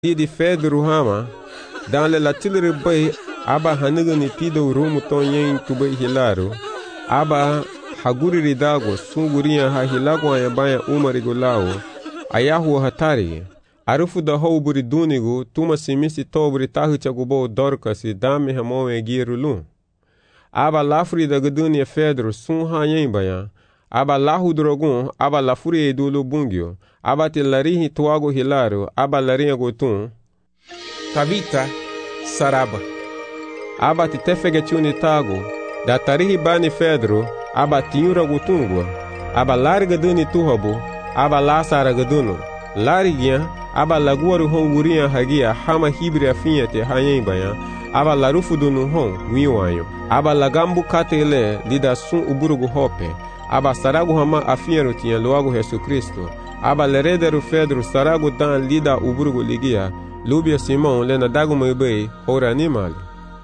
di Pedro hama dans le latilre bay aba hanigani tido rumu tonyen tube hilaro aba haguri ridago sunguriya ha hilago ya baya umarigo lao ayahu hatari arufu da houburi dunigo tuma simisi tobri tahuchagubo dorkasi dame hamowe girulu aba lafri da gudunia Pedro sun hanyen baya aba lahu drogun aba lafuri edulu bungyo aba tilarihi tuago hilaro aba larinha gotun Tabita saraba aba titefegetiuni tago da tarihi bani Pedro aba tiura gotungwa aba larga duni tuhabu aba lasara gaduno larigia aba laguaru honguria hagia hama hibri afinha te hanyen baya aba larufu dunu hon wiwanyo aba lagambu katele lida sun uburugu hope aba saragu hama afinha tinha logo Jesus Cristo aba lerederu Pedro saragu dan lida uburugu ligia lubia Simão lena dagu mebei ora animal.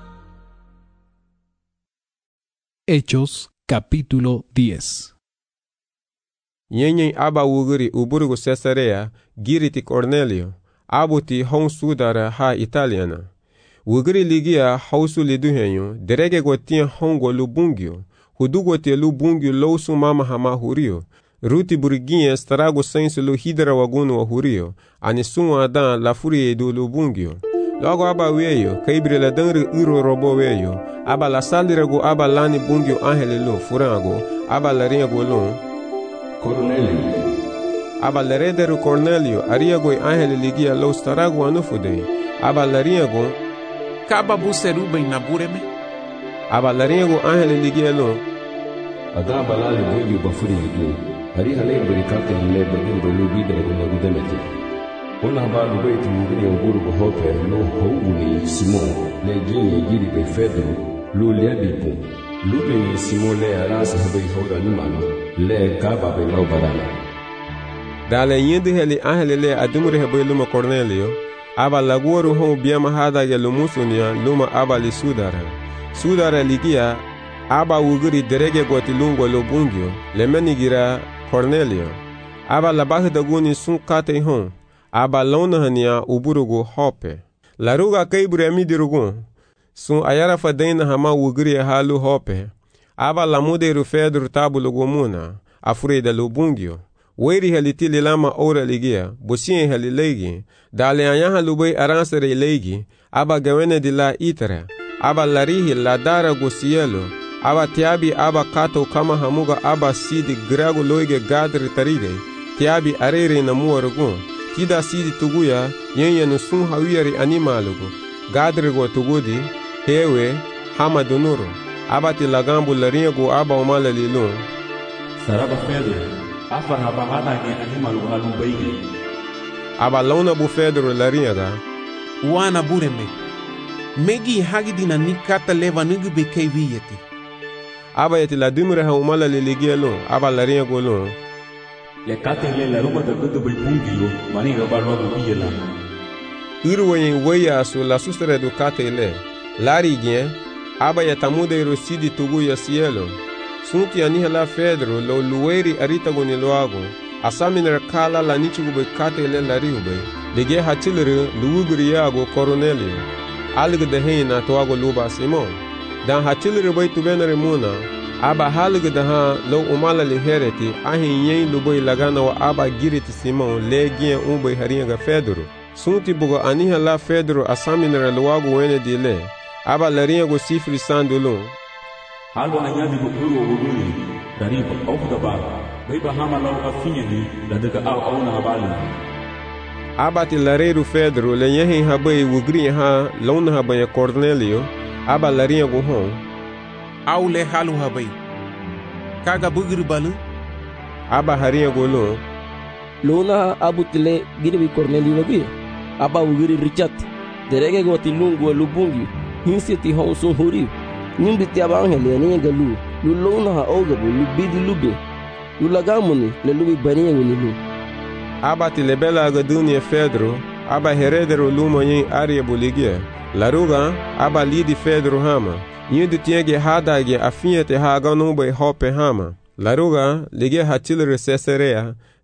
Hechos capítulo 10. Nyenyen aba uguri uburugu Cesarea giriti Cornelio abuti hon sudara ha italiana uguri ligia hausu liduhenyo derege gotia hongo lubungyo hudugo te lubungyo lousu mama hama hurio ruti burguinha strago senso lo hidra wagunu wa hurio anisun adan la furie do lubungyo logo aba weyo kaibre la danre uro robo weyo aba la salirago aba lani bungyo angelelo furango aba la ringo lo Cornelio aba la redero Cornelio ariago angel ligia lo strago anufude aba la ringo Kaba buseruba inabureme aba la ringo angel ligia lo ada balale bungyo bafuri lidu hari hale berikate le badu lubi da guna gudemete ona ba lu beitu ngiri nguru go hope no houli Simon le gini giri be Pedro lu le bipu lu be Simon le arasa be hoda ni mano le kaba be no barana dale yende heli ahele le adumure be luma Cornelio aba laguoru hon biama hada ya lumusunia luma aba li sudara ligia aba uguri derege goti lungo lo bungyo le menigira Cornelio aba labah daguni sun kate hon aba lona hania uburugo hope laruga kaibure amidirugo sun ayara fadaina hama uguri halu hope aba lamuderu Pedro tabulugo muna afurida lo bungyo weri halitili lama ora ligia bosien halilegi dale anyaha lubai aransere legi aba gawene di la itara aba larihi la dara gosielo aba tiabi aba kato kama hamuga aba sidi grago loige gadri tarige tiabi arere na muwarugo tida sidi tuguya yenye nusun hawiyari animalugo gadri go tugudi hewe hama dunuro aba tilagambu laringo aba umala lilun saraba Pedro afar haba hada ni animalugo halumbaige aba launa bu Pedro laringa wana bureme megi hagidina nikata leva nugu bekei wiyeti aba yeti la dumre ha umala liligelo aba la riego lo le kate le la ruba da gudu bai bungio mani ga barwa go biyela irwen weya su la sustere do kate le lari gien aba yatamude rosidi tugu ya cielo sunti ani hala Pedro lo lueri arita goni loago asaminer kala la nichugo be kate le la riube lege hatilere luugri yago Cornelio alga de heina toago luba Simon dan hatilere bai tubenere muna aba halga da ha lo umala li hereti ahin yen lubai lagana wa aba giriti Simon legien umbai haringa Pedro sunti bugo aniha la Pedro asaminera luago wene dile aba laringa go sifri sandulun halo anyadi go kuro wuguni dariba ofda ba bai ba hama law afinya ni da daga au na bali aba ti lareru Pedro le yehin habai wugri ha launa habaya Cornelio aba laringa go hon aule halu habai kaga bugir balu aba haringa go lo luna abutile girbi Cornelio wabi aba wugiri Richard derege go tilungu lubungi hinsiti honso huri nimbiti aba angele ni galu luna ha ogabu lubidi lube lulagamuni le lubi baniya winilu aba ti lebela ga dunia Pedro aba heredero lumo yin arie boligia laruga aba lidi Pedro hama yindu tienge hadage afinhete haga numbe hope hama laruga lige hatilere Cesarea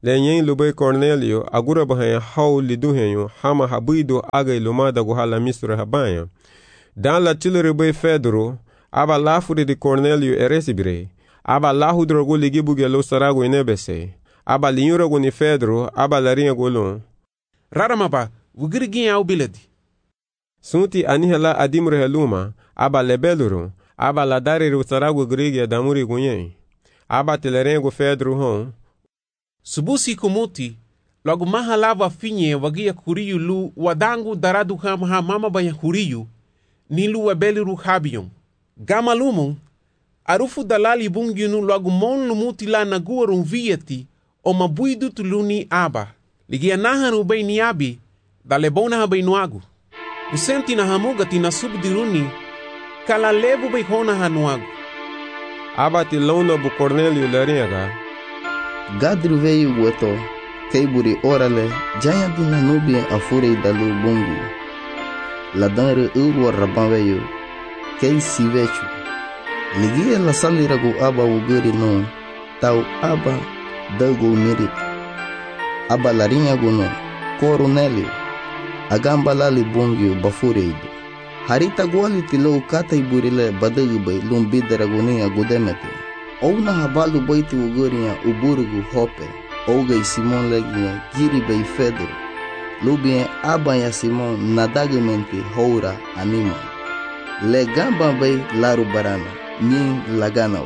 le yen lubay Cornelio agura bahan haw liduhenyo hama habido agay lumada go hala misra habanya. Dan la tilere bay Pedro aba lafuri de Cornelio eresibire. Aba lahudro go ligibuge lo sarago inebese. Aba linyura go ni Pedro aba larinha golon. Raramaba, wugirigin au biledi. Sunti anihela adimre heluma aba lebeluru aba la dariru sarago grige damuri gunyen. Aba telerengo Pedro hon. Subusi kumuti, logo maha lava finye wagia kuriyu lu wadangu daradu hamha mama baya kuriyu, nilu webeliru habiyon. Gama lumon, arufu dalali bungyunu logo mon lumuti la naguarun vieti, o mabuidu tuluni aba. Ligia nahan ubay ni abi, dalebona habay nuagu. Usenti na hamugati na subdiruni, kala lebu bay hona hanuagu. Aba tilona bu Cornelio laringa. Gadru veio gueto, keiburi orale, jaya dina nubia afurei dalu bungu. Ladanre urwa raban veio, kei sivechu. Ligia la saliragu aba uguri no, tau aba dago mirit. Aba larinha guno, Cornelio, agamba lali bungu bafureido. Harita guali tilo kata iburile badagu bay lumbidaragunin agudemete. Ouna habalu baiti ugurinha uburugu hope, ougai Simon leginha giri bay Pedro, lubien abanha Simon nadagamente houra anima. Legamba bay laru barana, nin laganawa.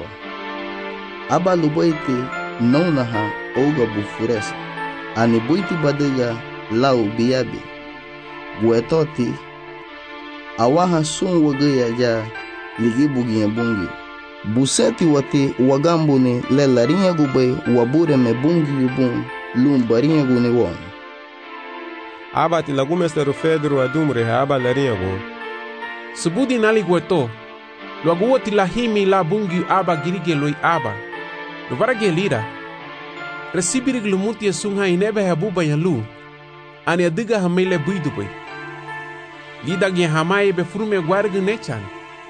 Abalu baiti nounaha ouga bufuresa, ani baiti badaga lau biabi. Guetoti, awaha sun wagaya ja ligibuginha bungi. Buseti wati wagambuni le larinha gubay wabure me bungi yubun lumbarinha guni won. Aba tilagumesteru Pedro adumre aba larinha go. Subudi nali gueto, logo tilahimi la bungi aba girige loi aba. Luvarage lira. Recibirig lumuti sunha inebe habuba yalu. Ani adiga hamele buidu bay. Lida gye hamaye be furume guargu nechan.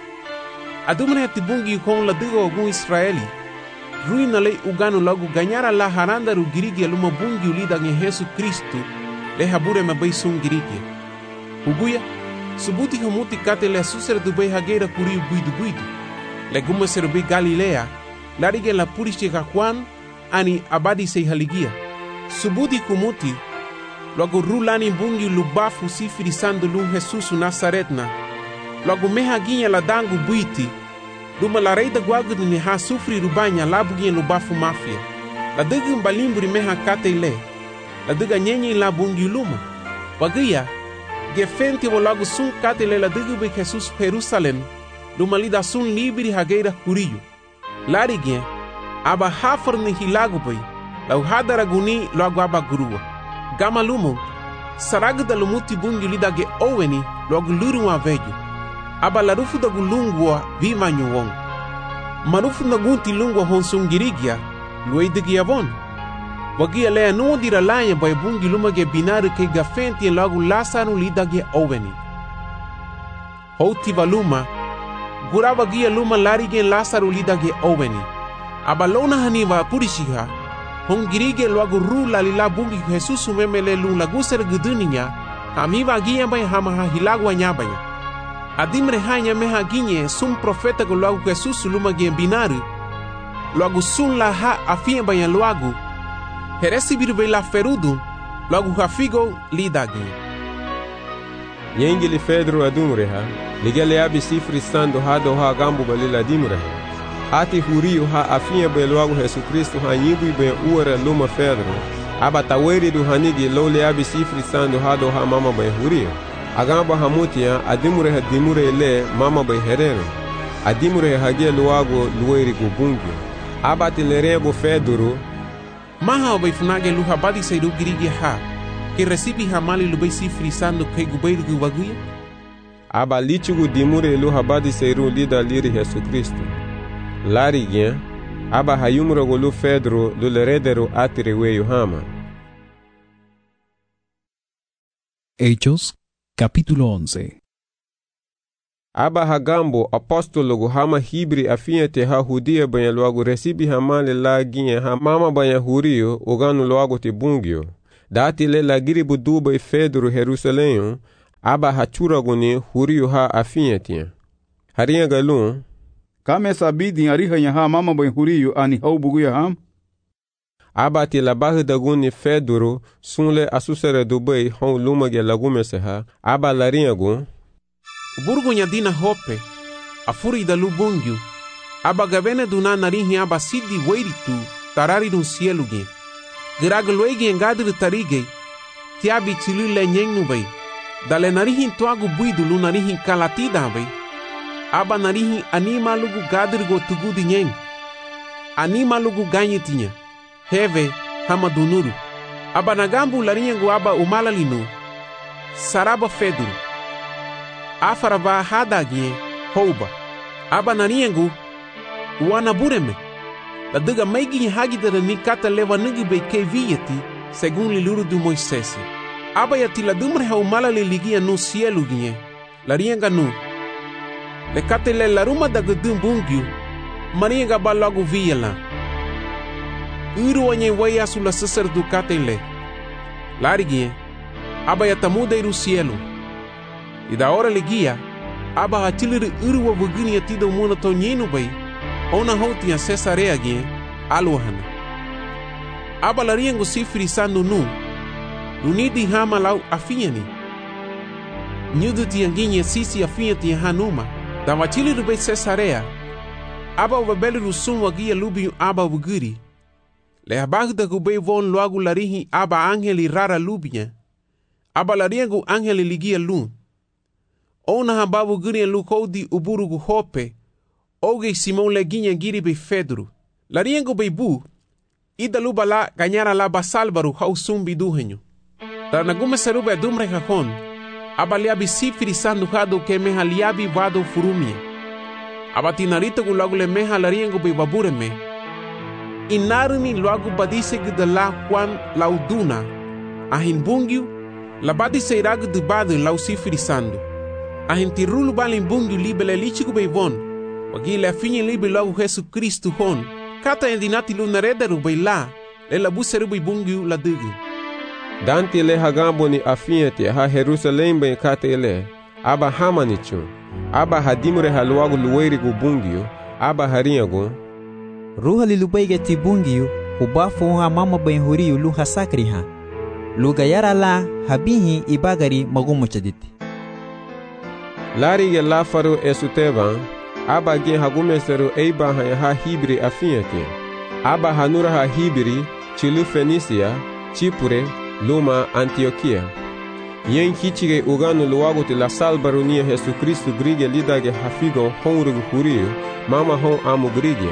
Adumre tibungi kon la digo ogun Israeli. Ruina le ugano lagu ganyara la haranda ru girige luma bungi ulida nge Yesu Kristu le habure me bay sun girige. Uguya, subuti humuti kate le susere du bay hagera kuriu buidu. Le gume serubi Galilea, larige la purishe Juan ani abadi sei haligia. Subuti kumuti, lagu rulani bungi lubafu sifiri sandu lu Jesus Nazaretna. Logo meha ginha la dangu buiti, duma la reida guagu ni ha sufri rubanya la buginha lubafu mafia. La diga mbalimburi meha kate ile, la diga nyenye la bungi luma. Wagia, gefenti wo logo sun kate ile la diga be Jesus Jerusalem, duma lida sun libiri hageira kuriyu. Larigien, aba hafar ni hilagu bay, la uhadara guni logo aba gurua. Gama lumo, saraga da lumuti bungi lida ge oweni logo lurua vejo. Aba larufu da gulungwa viva nyuwong. Marufu da gunti lungwa honsung girigia, luay digi avon. Wagia lea nuo dira lanya bay bungi lumage binaru ke gafenti lagu lasaru lidage oveni. Houti valuma, gura wagia luma larige lasaru lidage oveni. Aba lona haniva purishiha, hong girige lagu ru lalila bungi Jesus umemele lung lagu ser guduninya, hamiva gia bay hamaha hilagwa nyabaya. Adimre hanya meha ginye sum profeta go logo Jesus luma gen binaru logo sun la ha afien bayan logo heresi birbe la ferudu logo hafigo lidagi Yengili Pedro adumre ha ligele abi sifri sando hado ha gambu balila dimre ha ati huriu ha afien be logo Jesus Kristo ha yibu be uara luma Pedro aba taweri du hanigi lole abi sifri sando hado ha mama be huriu Agamba hamutia adimure dimure le mama bay herero adimure hage luago lueri gubungi abati lerego Pedro maha bay funage lu habadi seidu girige ha que recibi hamali lu bay sifri sando ke gubayru guwaguya aba lichugu dimure lu habadi seiru lida liri Jesus Kristo lari gen aba hayumro go lu Pedro lu leredero atire weyu hama. Hechos capítulo 11. aba hagambo apostologu hama hibri afinyete ha hudia banya luagu resibi hamale la ginye ha mama banya hurio uganu luagu te bungio. Dati le la giribu duba i Fedru Jerusalem aba hachuraguni hurio ha afinyete. Haria galun kame sabidi ariha ha mama banya hurio ani hau buguya ham. Aba ti la bahidaguni Fedru sunle asusere dubai hon lumage lagumese ha aba lariagun Burgunya dina hope, afuri da lubungyu, aba gavene duna narihi aba sidi weiritu, tarari dun sielugi. Giraglwegi engadri tarige, tiabi chilu le nyeng nubai, dale narihi tuagu buidu lu narihi kalatida bai, aba narihi anima lugu gadri go tugudi nyeng, anima lugu ganyetinya, heve hama dunuru, aba nagambu larinyengu aba umalalinu, saraba Fedru. Afarava hadagie houba aba nariengu wana bureme da diga meigi hagidere ni kata leva nigi be kevieti segun liluru du Moisés aba ya tila dumre ha umala ligia no cielo gie la rienga nu le kata le laruma da gudum bungyu marienga balagu viela uru wanye waya sula seser du kata le larigie aba ya tamuda iru cielo e da hora ligia aba hatiliri uru wa bugini ya tido muna to nyenu bai ona houti ya Cesarea gie aluhana aba lariengu sifiri sandu nu lunidi hama lau afinyani nyudu tianginye sisi afinyati ya hanuma da watiliri bai Cesarea aba wabeli rusum wagia lubi aba bugiri le habagda kubai von luagu larihi aba angeli rara lubia aba lariengu angeli ligia lu ona hababu guri en lukodi uburugu hope oge Simon leginha giri be Fedru lariengo be bu ida luba la ganyara la basalbaru hau sumbi duhenyo tarna gume seruba dumre kakon abaliabi sifiri sandu hado ke meha liabi vado furumia abati narito gu lagu le meha lariengo be babureme inarni luagu badise gida la kwan lauduna ahin bungyu la badise iragu de badu lau sifiri sandu ahinti rulu balin bungu libele lichiku beivon wagile afinye libe logu Jesu Kristu hon kata endinati lunarederu beila le la buseru bungu la dugu danti le hagambo ni afinyete ha Jerusalem be kata ele aba hamanichu aba hadimure haluagu luweri gu bungu aba hariagu ruha lilubaige ti bungu ubafu ha mama ben huriyu lu hasakri ha lugayara la habihi ibagari magumo chaditi Lari ya lafaru esutevan, aba gen hagumeseru eiba ha hibri afinyete. Aba hanura ha hibri, chilu Fenisia, Chipure, Luma, Antioquia. Yen kichige uganu luagu te la salbarunia Jesu Kristu grige lidage hafigo honrugu huriu, mama hon amu grige.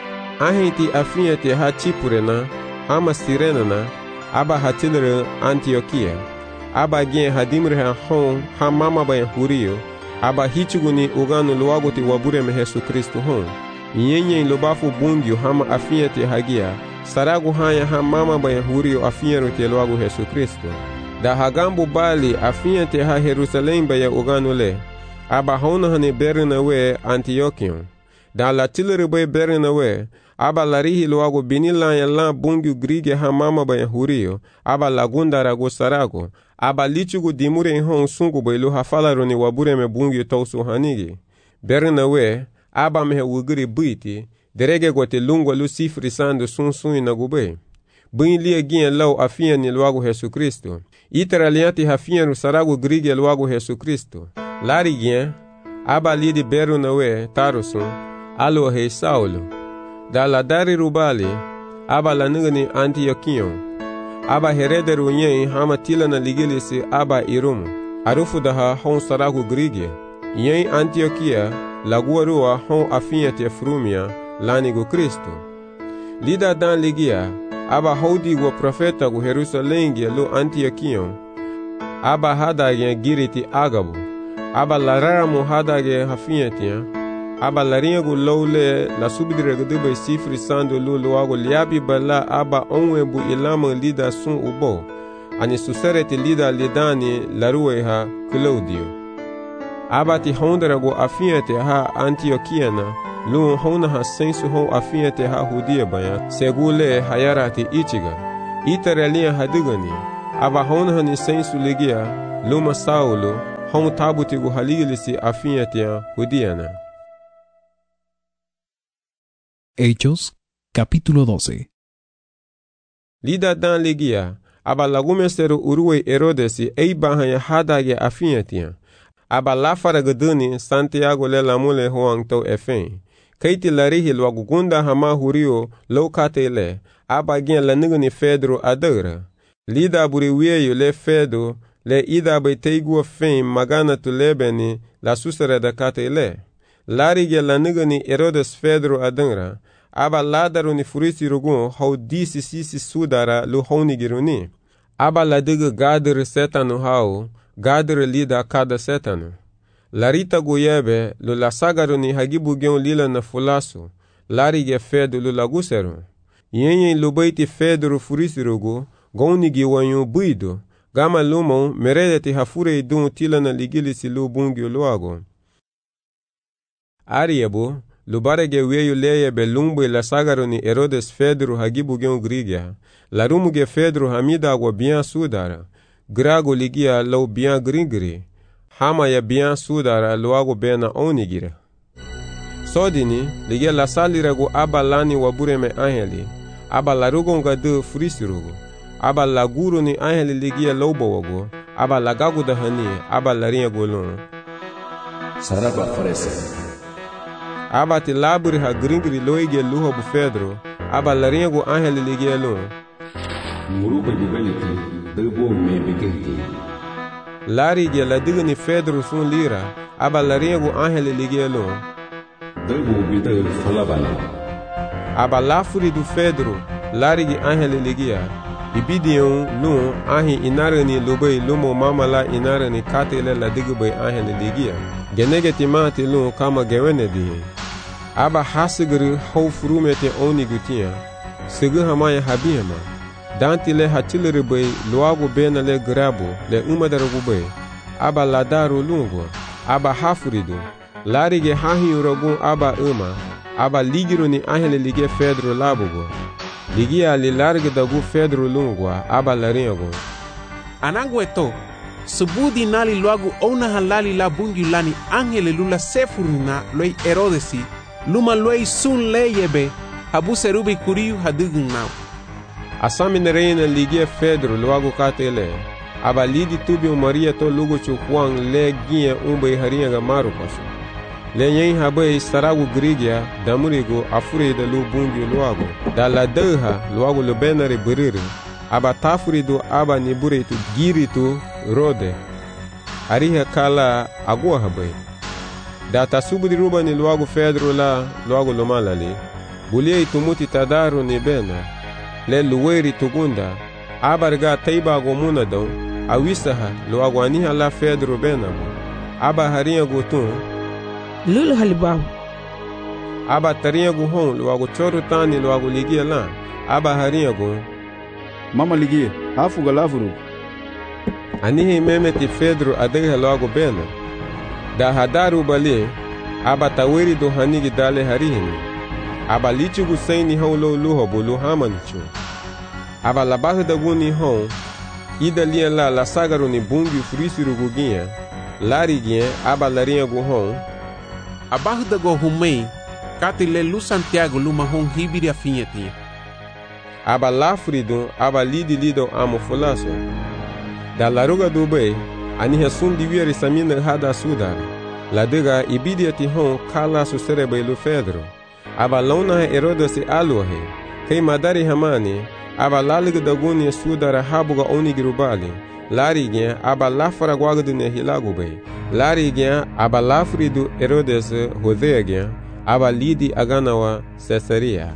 Ahenti afinyete ha Chipure na, ama Sirena na, aba hatilere Antioquia. Aba gen hadimre ha hon ha mama bayan huriu, aba hichuguni uganu luaguti wabureme Jesu Kristu hon. Nyenye lobafu bungyu hama afinyete hagia, saragu hanya ha mama baya hurio afinyero te luagu Jesu Kristu. Da hagambu bali afinyete ha Jerusalem baya uganu le, aba hona hane berina we Antiochion. Da la tilere baya berina we, aba larihi luagu binila ya la bungyu grige ha mama baya hurio, aba lagunda ragu saragu, aba lichugu dimure hon sungu bailu hafalaro ni wabureme bungyu tausu hanigi. Berina we, aba mehe wugiri buiti, derege gote lungwa lu sifri sandu sun na gube. Buin lia gien lau afia ni luagu Jesu Kristo. Itera lianti hafia nu saragu grige luagu Jesu Kristo. Lari gien, aba lidi beru na we, tarusun, alo hei Saulo. Da la dari rubali, aba la nugani Antiochion. Aba herederu nyen hama tila na ligilisi aba irumu. Arufu daha hon saragu grige. Nyen Antiochia, laguarua hon afinyete frumia, lanigu Kristo. Lida dan ligia, aba hodi go profeta gu Jerusalem lu Antiochion. Aba hadage giriti agabu. Aba lararamu hadage hafinyete. Aba laringa gu lowle la subidire gudube sifri sandu lu luagu liabi bala aba onwebu ilama lida sun ubo. Ani suserete lida lidani laruwe ha Claudio. aba ti hondra go afiete ha Antiokiana lu hona ha sensu ho afiete ha hudia baya segule hayarati ichiga itarelia hadigani aba hona hani sensu ligia luma Saulo hon tabuti go haligilisi afiete hudiana. Hechos, capítulo 12. Lida dan ligia aba lagumesteru uruwe Herodesi eibahanya hadage afiete aba lafara gaduni Santiago le lamule hoang to efen kaiti larihi lwagugunda hama hurio lokate le aba gen la nigani Fedro adara lida buri wieyo le Fedo le ida bai teigu fen magana tu lebeni la susere da kate le lari ge la nigani Herodes Fedro adara aba ladaru ni furisi rugun hau disi sisi sudara lu honi giruni aba la diga gadir setanu hau gadir lida kada setanu larita goyebe lu la sagaru ni hagibu gen lila na fulasu lari ge Fedo lu laguseru yenye lu baiti Fedro furisi rugu goni gi wanyu buido gama lumon meredeti hafure idun tila na ligilisi lu bungi luago ariebo lubarege weyu leye belumbu la sagaru ni Herodes Fedro hagibu gen grigia la rumuge Fedro hamida agwa bien sudara grago ligia lau bien grigri hama ya bien sudara luago bena onigira sodini ligia la salirago aba lani wabureme angeli aba la rugonga de frisirugo aba la guru ni angeli ligia laubawago aba la gagu da hani aba la ringa golon saraba farese aba ti laburi ha gringri loige luho bu Fedro aba la ringa go angeli ligia lon muruba jibaliti debo me bigenti lari ge la digni Fedro sun lira aba la ringa go angeli ligia lon debo bidal falabana aba lafuri du Fedro lari ge angeli ligia ibidion lu ahi inarani lubai lumo mamala inarani katele la digbai angeli ligia genegeti mati lu kama gewene di aba hasigri hau furumete oni gutia sigu hamaya habiyama danti le hatilere bai luago bena le grabo le umadaragu bai aba ladaru lungo aba hafuridu larige hahi uragun aba aba ligiru ni angeli lige Fedro labugo ligia li large dagu Fedro lungwa aba laringo anangweto subudi nali luagu ona halali la bungi lani angele lula sefurina loi Herodesi luma loi sun leyebe habu serubi kuriu hadugun nau asamine reina ligia Fedro luagu katele aba lidi tubio Maria to lugu chukwang le gie umbe haringa maru paso le yen habe saragu grigia damurigo afure da lu bungi luago da la deha luago lu benare buriri aba tafurido aba niburitu giritu rode ariha kala agua habe da tasubudi ruba ni luago Fedro la luago lumalali bulie itumuti tadaru ni bena le luweri tugunda abarga taiba gomuna don awisaha luago aniha la Fedro benamo aba haringa gutun lulu halibahu aba taringa gu hon luago choru tani luago ligia la aba haringa gu mama ligia hafu galafuru anihi memeti Fedro adega luago bena da hadaru bali aba taweri do hanigi dale harihini aba lichu gu saini hon lo luho bulu hamanichu aba labahu da guni hon ida lia la sagaru ni bungi furisiru gugia lari gien aba laringa gu hon abajo da go humei katile lu Santiago luma hon hibiri afinheti aba lafrido aba lido amo fulaso da laruga do bei ani resun divieri samina hada sudar la dega ibidiati hon kala su serebe lu Fedro aba lona Herodes aluhe kei madari hamani aba lalig da guni sudara habuga onigirubali larigen aba lafara gwagdune hilagu bei larigen aba lafridu Herodes hodegen aba lidi aganawa Caesarea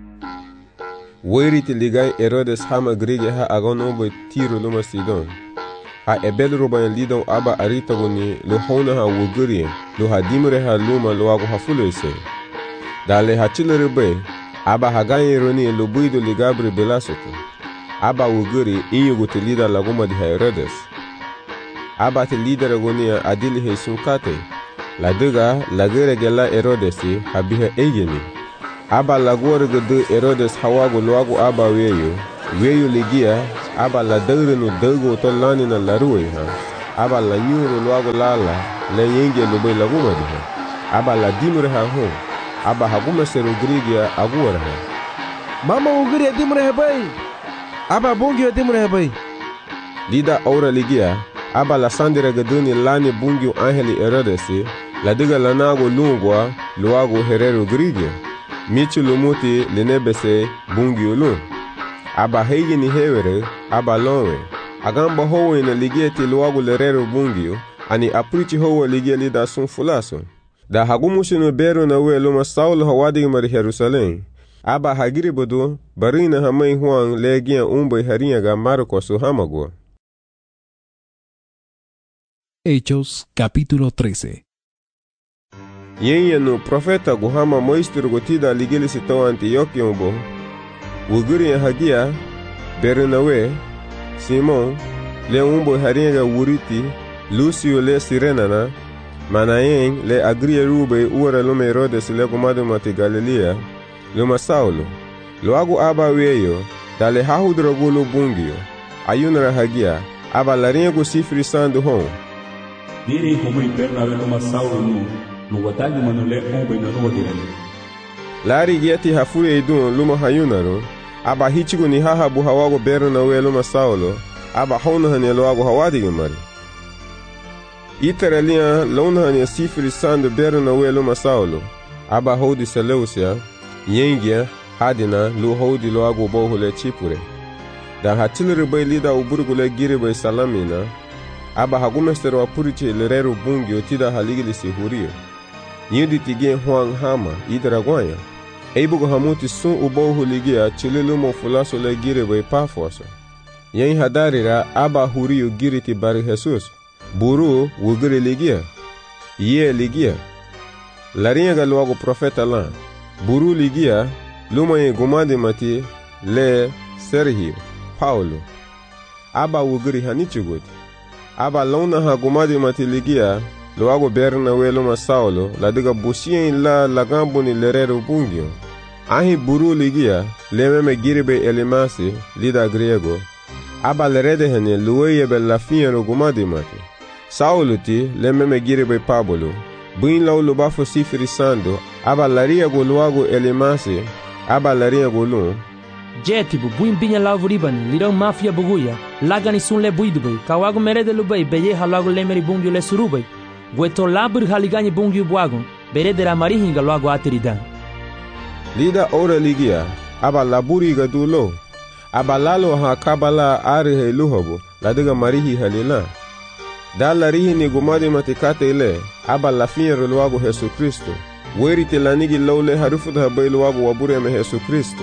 weriti ligai Herodes hama grige ha aganobo tiro luma Sidon ha ebel ruban lidon aba arita guni lo hona ha wuguri lo hadimre ha luma lo ago hafulese dale ha chilere be aba hagaye roni lo buido ligabre belasoto aba wuguri inyugo telida laguma di Herodes aba te lidera gonia adili he sunkate. La dega lagere gela Herodesi habiha egeni. Aba lagore gede Herodes hawago luago aba weyo ligia aba la degre dego to lani na laruwe ha. Aba la nyuru luago lala le yenge lube laguma diha. Aba la dimure ha ho. Aba haguma seru grigia aguara ha. Mama ugiri dimure hebai. Aba bungi dimure hebai. Lida aura ligia aba la sandira geduni lani bungi angeli Herodesi la diga lanago lungwa luago herero grigia. Michu lumuti linebese bungi ulun. Aba hegi ni hewere aba lonwe. Agamba howe na ligieti luago lerero bungi ani aprichi howe ligia lida sun fulaso. Da hagumushinu beru na we luma Saulo hawadi mari Jerusalem. Aba hagiri bodu barina hamai huang legia umbai harinha ga Marcos hamagua. Hechos capítulo 13. Yenye no profeta guhama moistur gotida ligili sitao Antioquia umbo. Wuguri ya hagia Bernawe, Simon, le umbo harinha ga wuriti, Lucio le Sirenana, Manaen le agria rube ura lume Herodes le gumadu mati Galilea, luma Saulo. Luagu aba weyo, dale hahudrogulo bungio, ayunara hagia, aba larinha go sifri sandu hon. Diri como Bernabe luma Saulo no watagi manule ombe na no dirani. Lari gieti hafure idun luma hayunaro, aba hichigo ni hahabu hawago Bernabe luma Saulo, aba honahani luagu hawadi mari. Iteralia lonahani sifri sandu Bernabe luma Saulo, aba hodi Seleucia, yengia hadina lu hodi luagu bohule chipure. Da hatilere bay lida uburgule gire bay salamina, aba hagumestero apuriche lerero bungi otida haligili sihurio. Yindi tige huang hama idragwanya. Eibugo hamuti sun ubohu ligia chililumo fulaso le gire bay pafoso. Yen hadarira aba hurio giriti bari Jesus. Buru wugiri ligia. Ye ligia. Larinha galuago profeta lan. Buru ligia luma ye gumadi mati le Sergio Paulo. Aba wugiri hanichugoti. Aba lona ha gumadi mati ligia luago Bernabe luma Saulo la diga busien la lagambo ni lerero bungio. Ahi buru ligia lememe giribe elimasi lida griego. Aba lerede hene luweye be la fiero gumadi mati. Saulo ti lememe giribe Pablo. Buin lau lubafo sifiri sando. Aba laria go luago elimasi. Aba laria go lun. Jetibu buin binya lau ribani lirau mafia buguya. Lagani sun le buidubai. Kawago merede lubai beye halago lemeri bungio le surubai. Gueto labur haligani bungio buagon. Berede la marihinga luago ateridan. Lida ora ligia. Aba laburi gadulo. Aba lalo ha kabala arihe luhobo. Ladiga marihi halila. Da larihi ni gumadi matikate ile. Aba lafiero luago Jesu Kristo. Weri te lanigi laule harufuta habai luago wabure me Jesu Kristo.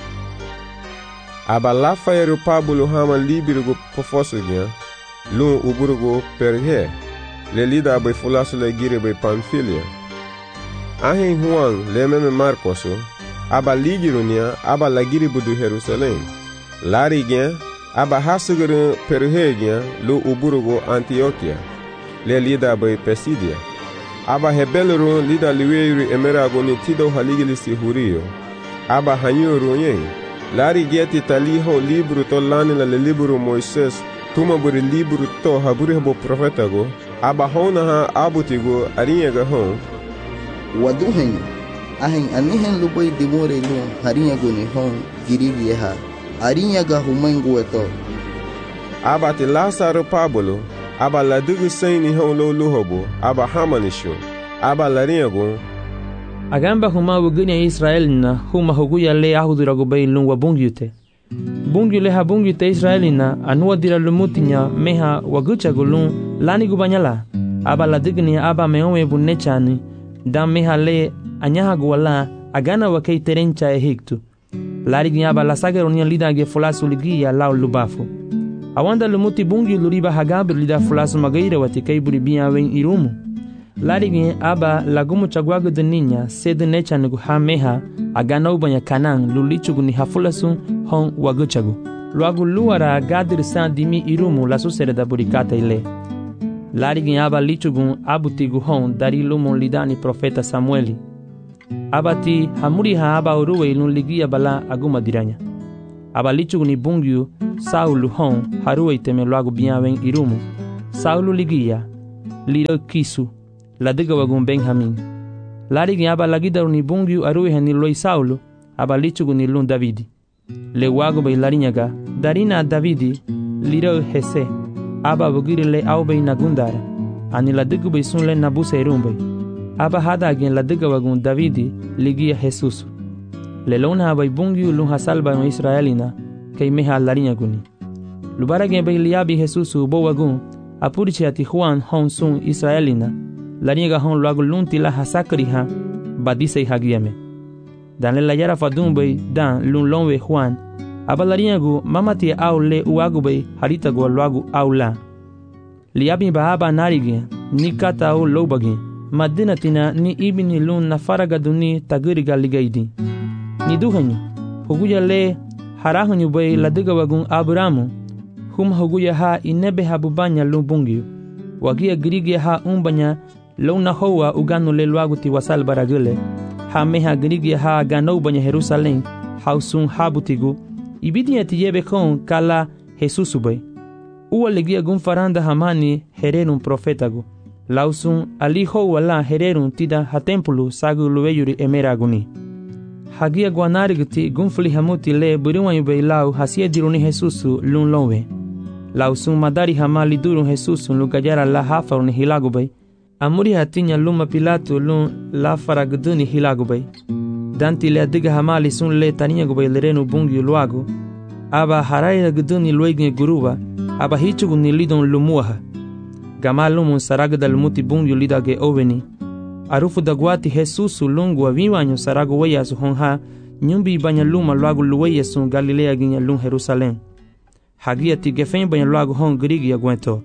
Aba lafayeru Pablo hama libirigo pofosugia. Lun uburugo perhe. Le lida abai fulaso le gire bai Pamfilia. Ahen huang le meme Marcoso. Aba ligirunia aba la giri budu Jerusalem. Lari gen aba hasuguru perhe gen lu uburugo Antioquia. Le lida abai Pesidia. Aba hebeluru lida liweyuri emerago ni tido haligili sihurio. Aba hanyuru yen. Lari geti taliho libru to lanila le libru Moises. Tuma buri libru to haburi habo profetago. Aba hona ha abutigo arinha ga hon. Waduhen. Ahen anihen lubai dimore lu harinha go ni hon girivie ha. Arinha ga humangu eto. Aba ti Lazaro Pablo. Aba la dugu saini hon lo luhobo. Aba hamanisho. Aba larinha go. Agamba huma wuganya Israel na huma huguya le ahudurago bay lungwa bungyute. Bungyu le ha bungyute Israel na anua dira lumutinya meha wagucha gulun lani gubanyala. Aba la digni aba meowe bunechani. Dam meha le anyaha guwala agana wakei terencha ehiktu. Lari aba la sagaronia lida ge fulasu ligia lao lubafu. Awanda lumuti bungyu luriba hagabir lida fulasu magaira watikai buribia wen irumu. Lari aba lagumu chagwago de niña sede necha nugu ha meha agana ubanya kanang lulichugu ni hafulasu hon waguchagu. Luagu luara gadir san dimi irumu la susere da burikata ile. Larigin aba lichugun abutigu hon dari lumon lidani profeta Samueli. Abati hamuriha aba uruwe ilun ligia bala aguma diranya. Aba lichugun ni bungyu Saulu hon haruwe iteme luagu biawen irumu. Saulu ligia liro kisu ladiga wagun Benjamin. Larigin aba lagidaru ni bungyu aruwe hani loi Saulu aba lichugun ni lun Davidi. Le wagu bay larinyaga darina Davidi liro hese aba bugiri le aubay nagundara ani ladigu bay sunle nabuse irumbay aba hada agen ladiga wagun Davidi ligia Jesus le lona bay bungyu lun hasalba no Israelina kay meha larinyaguni lubara gen bay liabi Jesus bo wagun apurichi ati Juan hon sun Israelina larinyaga hon luagu lunti la hasakri ha badise hagiame dan le la yara fadun bay dan lun lonwe Juan abalariagu mamati au le uagu bay harita go luagu au la liabi bahaba narigi ni kata au lobagi madinatina ni ibni lun na faragaduni tagiriga ligaidi ni duhanyu huguya le harahanyu bay ladiga wagun Abramu hum huguya ha inebe habubanya lubungiu wagia girigia ha umbanya lona hoa uganu le luagu ti wasal baragule ha meha girigia ha ganou banya Jerusalem hausun habutigu ibidi atiyebe kon kala Jesus bay uwa legia gun faranda hamani hererun profetagu lausun ali ho wala hererun tida ha tempulu sagu luweyuri emeraguni hagia guanarigti gunfuli hamuti le buriwanyu bay lau hasia diruni Jesus lun lonwe lausun madari hamali durun Jesus lugajara la hafaruni hilagu bay amuri hatinya luma Pilato lun la faragduni hilagu bay danti le adiga hamali sun le taniya gubay lerenu bungi luagu aba haraya gduni luegin guruba aba hichugu ni lidon lumuha gamalumun saragda lumuti bungi lidage oveni arufu dagwati Jesus lungu aviwanyo saragu weya su honha nyumbi banya luma luagu luweya sun Galilea ginya lun Jerusalem hagia ti gefen banya luagu hon grigi agwento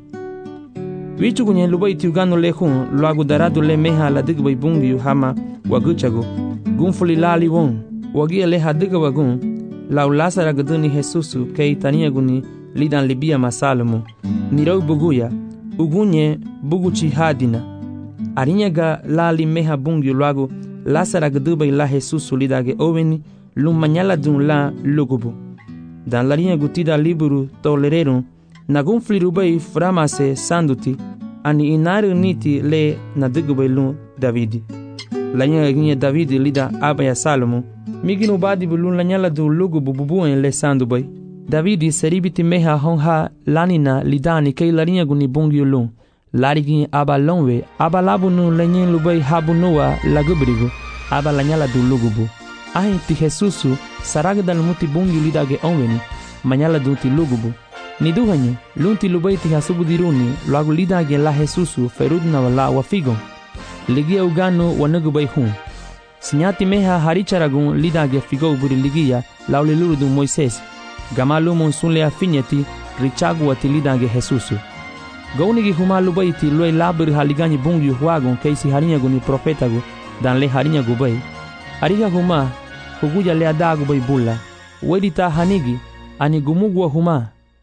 wichugu nye lubay ti ugano le hun luagu daradu le meha la digbay bungi hama waguchagu gunfuli lali won wagia le hadiga wagun lau lasara gduni Jesus kay taniaguni lidan libia masalumu nirau buguya ugunye buguchi hadina arinyaga lali meha bungi luagu lasara gdubay la Jesus lidage oveni lumanyala dun la lugubu dan larinya gutida liburu tolererun nagunfli rubay framase sanduti ani inaru niti le nadigubay lun Davidi lanya ginye Davidi lida abaya Salomo miginu badi bulun lanyala du lugu bububuen le sandubay Davidi seribiti meha honha lanina lidani kay larinya guni bungi lun larigi aba lonwe aba labunu lenyen lubay habunua lagubrigu aba lanyala du lugubu ahi ti Jesusu saragdal muti bungi lidage onweni manyala du ti lugubu ni duhanyu lunti lubay ti hasubudiruni lagu lidage la Jesusu ferudna wala wafigon ligia uganu wanagubay hun sinyati meha haricharagun lidage figo buri ligia lauliluru Moises gamalumun sunle afinyati richagu ati lidage Jesusu gaunigi humalu baiti loi labur haligani bungi huagun keisi harinyagu ni profetagu dan le harinyagu bay ariga huma huguja le adagu bay bulla wedita hanigi ani gumugwa huma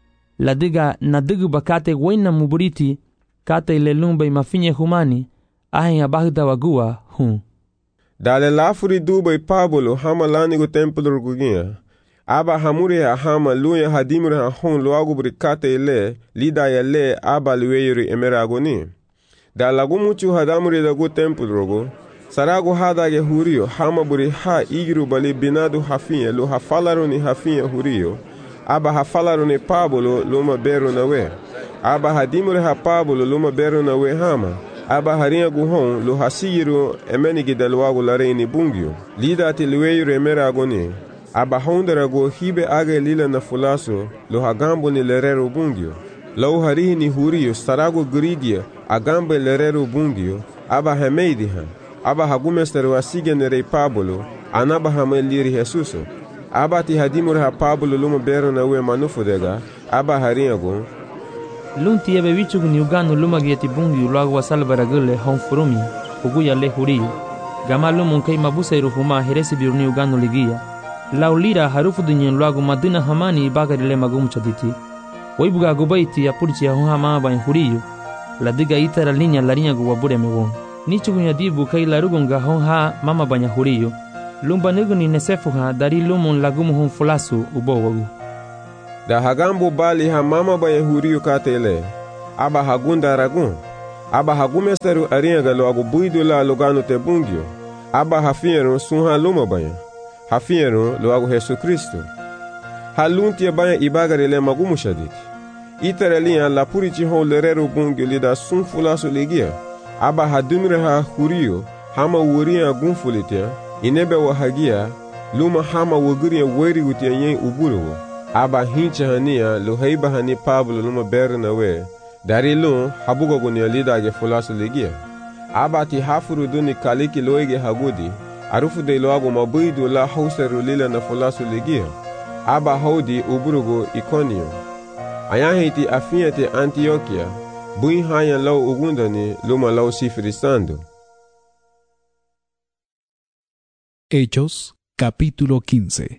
ladiga nadigu bakate wena muburiti kate le lumbay mafinye humani ahen abagda wagua hun dale lafuri dubay Pablo hama lanigo templo rugugia aba hamuri hama luya hadimuri hon luagu brikate le lida ya le aba luweyuri emeragoni da lagu muchu hadamuri dagu templo rugu saragu hadage hurio hama buri ha igiru bali binadu hafinya lu hafalaruni hafinya hurio aba hafalaruni Pablo luma beru nawe aba hadimuri ha Pablo luma beru nawe hama aba harinha guhon lu hasiru emenigi dalwagu lareini bungyo lida ati luweyuri emeragoni aba hondera go hibe age lila na fulaso lo hagambo ni lerero bungyo lau harihi ni hurio sarago grigia agambe lerero bungyo aba hameidiha aba hagumesteru asige nerei Pablo anaba hameliri Jesuso aba ti hadimur ha Pablo luma bero na we manufudega aba harinha go lunti ebe wichugu ni uganu luma gieti bungyo lo agwa salbaragule hon furumi huguya le hurio gamalumun kay mabusairu huma heresi biruni uganu ligia laulira harufu dunyen luagu madina hamani bagari le magum chaditi waibuga gubaiti ya purchi ya hama bain huriyo la diga itara linya larinha gu wabure mewon. Ni chugunya dibu kai larugunga hon ha mama banya huriyo. Lumba nego ni nesefu ha dari lumon lagumu hon fulasu ubowagu. Da hagambo bali ha mama banya huriyo katele. Aba hagunda ragun. Aba hagumesteru arinha galo agu buidu la lugano te bungyo. Aba hafiero sunha luma banya. Hafiero lo agu Yesu Kristo. Haluntia banya ibagarele magumu shaditi. Itarelinha la purici hon lerero bungyo lida sun fulasu legia. Aba hadumire ha huriyo hama wuria gunfulitia. Inebe wa hagia luma hama wuguria weri utia yen uburo. Aba hincha hania lo heiba hani Pablo luma berna we. Dari lun habugo gunia lida ge fulasu legia. Aba ti hafuru duni kaliki loege hagudi. Arufu de loago mabuidu la hauseru lila na fulasu legia. Aba haudi uburugo Iconio. Ayahiti afiate Antioquia. Bui hanya lau ugundani luma lau sifrisando. Hechos, capítulo 15.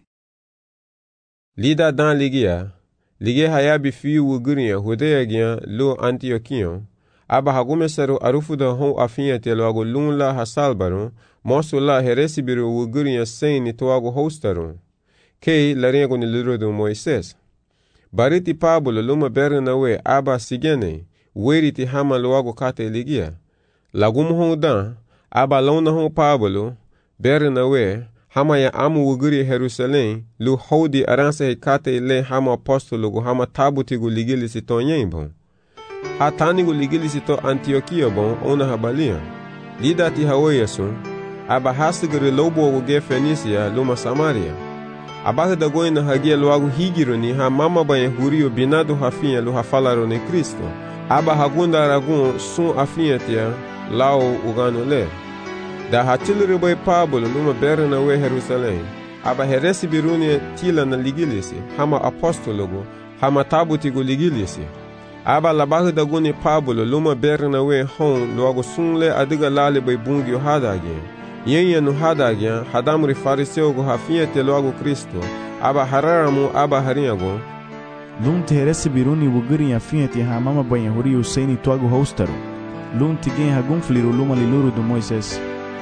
Lida dan ligia hayabi fiu wuguria hudeya gian lo Antioquion. Aba hagumesaru arufuda hon afiate loago lunla hasalbaron. Mosu la heresibiru wuguria seini toago hostaron. Kei laringo ni lirodo Moises. Bariti Pablo luma bernawe aba sigene. Weriti hama loago kate ligia. Lagumu hon dan. Aba launa hon Pablo. Bernawe hama ya amu wuguri Jerusalém lu hodi aranse kate le hama apostolo gu hama tabuti gu ligili sito bon. Hatani gu ligili sito Antioquia bon ona habalia. Lida ti hawayasun. Aba hasigiri lobo gu ge Fenisia luma Samaria. Aba da goina hagia loagu higironi ha mama banye huriyo binado hafinha lu hafalaro ne Kristo. Aba hagunda aragun sun afinhatia lao ugano le. Da hatiliri boy Pablo luma berna we Jerusalém. Aba heresi biruni tila na ligilisi hama apostologo hama tabuti gu ligilisi. Aba labahu da guni Pablo luma berna we hon loago sunle adiga lali boy bungyo hadage. Yenye no hadage hadamuri fariseo gu hafinhate loago Kristo. Aba hararamu aba harinhago. Lunti heresi biruni wuguri afinhate ha mama banha huriyo seini toago hostaru. Lunti gen hagunfliru luma liluru do Moises.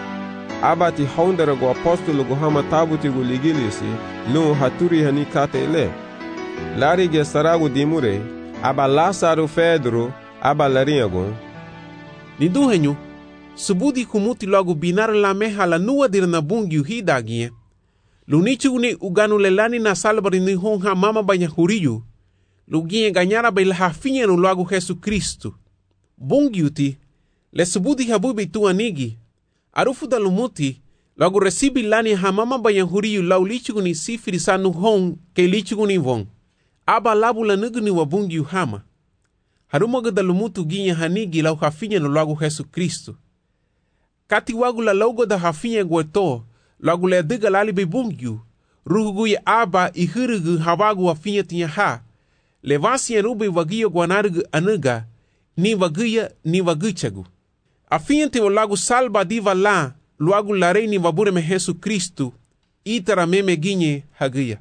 Aba ti hondara go apostolo go hama tabuti gu ligilisi lun haturi hani kate ele. Lari ge sarago dimure. Aba Lázaro Pedro. Aba larinhago. Nindu henyu. Subudi kumuti logo binar la meha la nua dir na bungi hidagie. Lunichu ni uganu lelani na salbari ni honha mama banha huriyo. Luginha ganhara bel hafinha no logo Yesu Cristo. Bungi uti. Le subudi habubi tu anigi. Arufu da lumuti, logo recibi lani hamama banha huriyo lau lichuguni sifiri sanu hon ke lichuguni von. Aba labu la nuguni wabungi hama. Harumaga da lumutu ginha hanigi lau hafinha no logo Yesu Cristo. Kati wagu la logo da hafinha gueto, logo le diga lali bebungiu. Ruhugu ya aba i hirugu hawagu hafinha tinha ha. Levasi ya rubi wagia guanarugu anuga, ni wagia ni waguchagu. Afinhate o lago salba diva lá, logo larei ni wabure me Yesu Cristo, itara meme ginye hagia.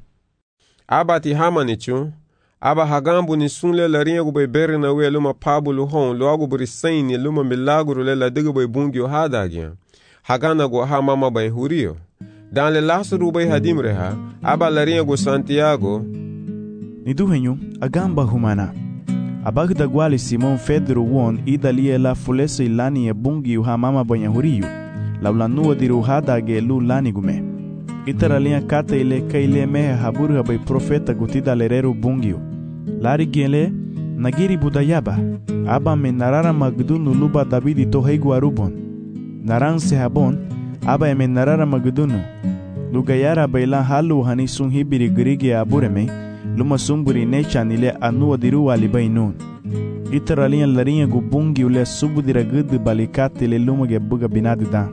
Aba ti hamanichu, aba hagambu ni sunle larinha gu bebere na we luma Pablo hon, logo burisaini luma milagro le la diga boy bungyo hadagia. Hagana gu ha mama bay huriyo. Dan le Lázaro bay hadimreha, aba larinha gu Santiago. Nidu henyu, agamba humana. Abag da gwali Simon Pedro won idalia la fulesa ilani ya bungi uha mama banha huriyo. Laula nua diru hadage lu lani gume. Itaralinha kata ile kaile mehe haburu habai profeta gutida lerero bungiu. Lari gele nagiri budayaba. Aba me narara magdunu luba Davidi to heigu arubon. Naran se habon. Aba eme narara magdunu. Lugayara baila halu hani sun hibiri grige abureme. Luma sumburi necha nile anua diru alibai nun. Itaralinha larinha gu bungi ule subudira gudu balikate le luma ge buga binadu da.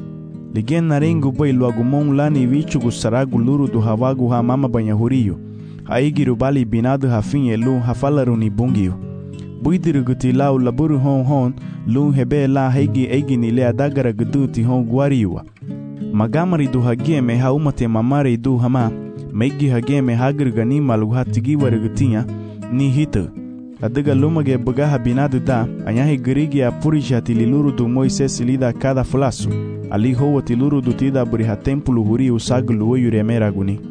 Ligen narengu bai luagumon lani vichu gu saragu luru du hawagu ha mama banha huriyo. Haigiru bali binadu hafinye lu hafalaru ni bungiyo. Buidiru guti lau laburu hon hon lu hebe la haigi eigi nile adagara gudu ti hon guariwa. Magamari du hagie me haumate mamare du hama. Meigi hage me hagir gani malu hatigi warigutinha ni hita. Ladiga lumage baga habinado da, anyahi gerige a purija tililuru do Moisés lida cada fulaço. Ali hoa tiluru do tida buriha templo huri usaglu yuremera guni.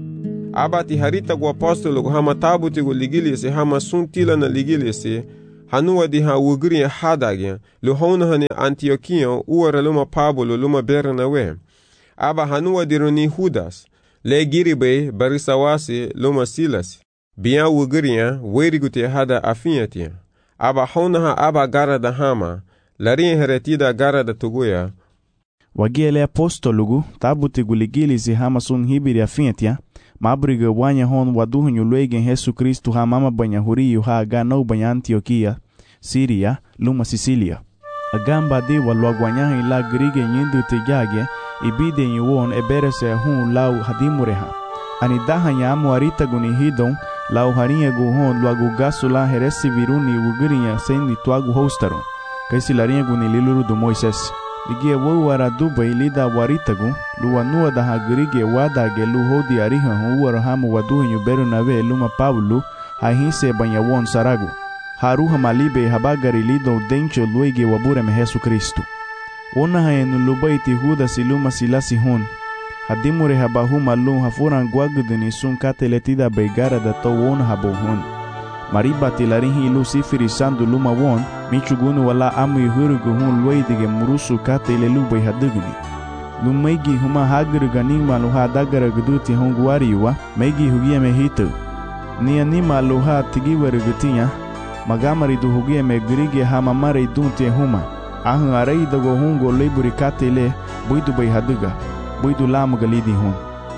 Abati harita gu apostolo gu hama tabuti gu ligilisi hama suntila na ligilisi hanua di ha ugri hadagya lu hona hani Antioquia uara luma Pablo luma Bernabe. Aba hanua di runi Judas le giribe barisawasi luma Silas. Bia ugriya werigute hada afiatia. Aba hona ha aba gara da hama larin heretida gara da tuguya. Wagiele apostologu tabuti gu ligilisi hama sun hibiri afiatia. Mabriga wanya hon waduhunyu luegen Jesu Kristu ha mama banya huriyu ha ganau banya Antioquia, Siria, luma Sicilia. Agamba di walwagwanyahi la grige nyindu tejage, ibide nyuon eberese hun lau hadimureha. Anidaha nyamu arita guni hidon, lau harinha guhon luagu gasu la heresi viruni ugirinya sendi tuagu hostaron. Kaisi larinha guni liluru do Moises. Ligie wawara dubai lida waritagu, luanua da hagrige wadage lu hodi ariha huwara hamu waduhinyu Bernabe luma Pablo, hahinse banyawon saragu. Haruha malibe habagari lido dencho luege wabureme Jesu Kristu. Ona haenu lubaiti Judas iluma Silasi hon. Hadimure habahuma lum hafuran guagudini sun kateletida beigara da to won habohon. Mariba tilarihi Luciferi sandu luma won, michugunu wala amu yuhurugu hun luidige murusu kate ile lubai hadugni. Lumaigi huma hagruga nima luha dagara guduti honguariwa, maigi hugia me hitu. Ni anima luha tigiwarugutia, magamari du hugia me grige hamamare dunte huma. Ahun arai dago hungo leburi kate ile, buidu bai haduga, buidu lamu galidi hun.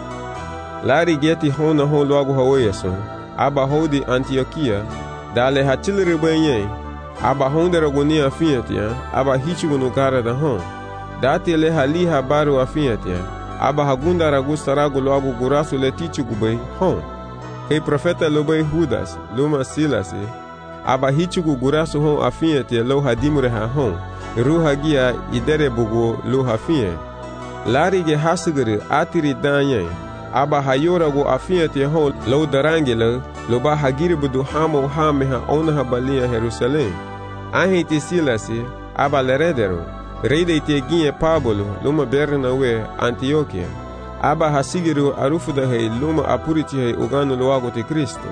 Lari geti hona hon luagu hawayason. Aba hodi Antioquia, dale hatilere benye, aba hondera guni afiatia, aba hichugunu gara da hon. Dati le hali habaru afiatia, aba hagunda ragusta ragu loagu gurasu le tichugubei hon. Kei profeta lobei Judas, luma Silasi, aba hichugu gurasu hon afiatia lo hadimure ha hon. Ruha gia idere bugu lo hafie. Lari ge hasugere atiri danye. Aba hayora go afiate hon lo darangela lo ba hagiri budu hamo hame ha ona ha balia Jerusalem. Ahiti Silasi aba leredero reide te ginye Pablo luma Bernabe Antioquia. Aba hasigiru arufuda he luma apuriti he uganu loago te Kristo.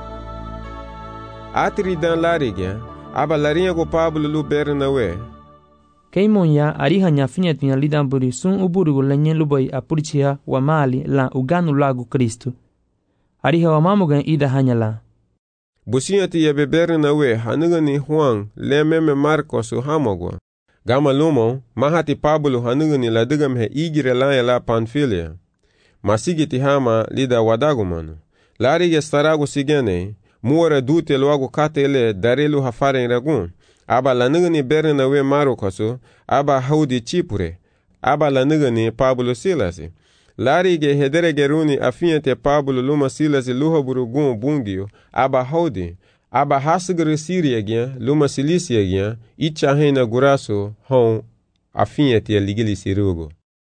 Atri dan larigia aba larinha go Pablo lu Bernabe. Keimonya ariha nyafinyat nya lidamburi sun uburu lenyen lubai apurichia wa mali la uganu lagu Kristu. Ariha wa mamugan ida hanyala. Businyati ya Bernabe hanugani Juan le meme Marcos hamogwa. Gama lumo mahati Pablo hanugani la dugam he igire la Panfilia. Masigiti hama lida wadagumanu. Lari ya staragu sigene muara dute loagu katele darelu hafaren ragun. Aba lanugani Bernabe Marokoso, aba haudi Chipure, aba lanugani Pablo Silasi. Lari ge hedere geruni afiante Pablo luma Silasi luha burugun bungio, aba haudi, aba hasugere Siria gyan, luma Silisia gyan, icha hena guraso, hon afiante ligili sirugo.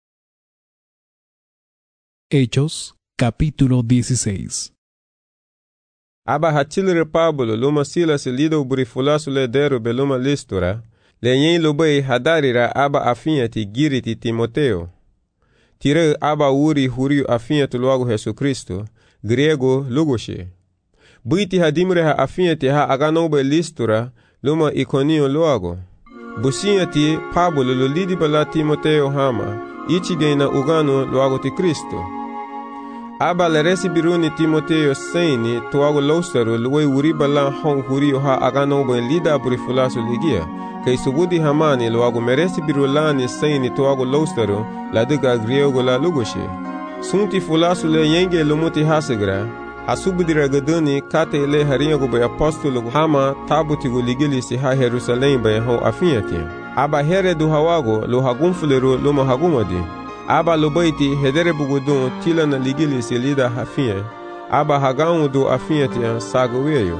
Hechos, capítulo 16. Aba hatilere Pablo luma Silas lido burifulasu le deru beluma Listura, le yen lubai hadarira aba afiati giriti Timoteo. Tire aba uri huriu afiatu luagu Jesu Kristo, grego lugoshe. Buiti hadimre ha afiati ha aganobe Listura luma Iconio luago. Businyati Pablo lulidi bala Timoteo hama, ichigena ugano luagu ti Kristo. Aba le resibiruni Timoteo seini tuago losteru luwe uriba la hong huriyo ha aganobo lida burifulasu ligia. Kei subudi hamani luago meresibirulani seini tuago losteru la diga griego la lugoshe. Sunti fulasu le yenge lumuti hasigra. Hasubudira gaduni kate ile harinyago bay apostolo hama tabutigo ligili si ha Jerusalem bay hong afinyati. Aba here du hawago lo hagumfuleru luma hagumadi. Aba lobaiti hedere bugudun tila na ligili si lida hafie. Aba hagamu do afiatia sagoweyo.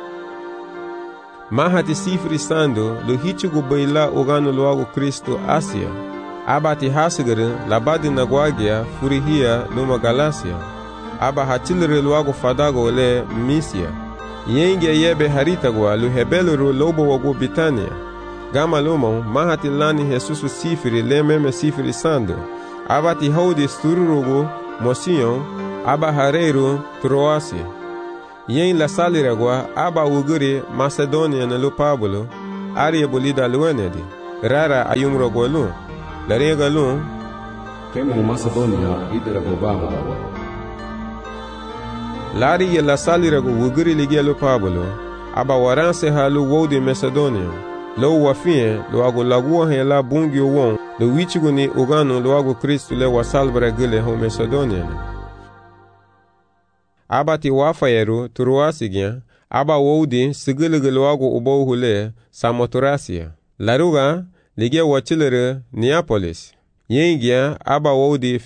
Mahati sifri sando lo hichugu baila ogano loago Kristo Asia. Aba ti hasigere labadi na guagia furihia luma Galacia. Aba hatilere loago fadago le Misia. Yenge yebe haritagwa lu hebeluru lobo wagu Bitania. Gama lumo mahati lani Jesusu sifiri lememe sifiri sando. Abati haudi stururugu mosion aba hareiru Troasi. Yen la saliragwa aba uguri Macedonia na lu Pablo. Arie bolida luenedi. Rara ayumrogwa lu. Lariega lu. Kemu Macedonia idera gobamu dawa. Lari ye la saliragu uguri ligia lu Pablo. Aba waranse ha lu wodi Macedonia. Lo wafie lo agu lagua he la bungi won. Lo wichigu ni uganu lo agu Kristu le wasalbra gile ho Macedonia. Aba ti wafayeru Troasigya. Aba wodi sigiligu lo agu ubo hule Samothracia. Laruga ligia wachilere Neapolis. Yengia aba wodi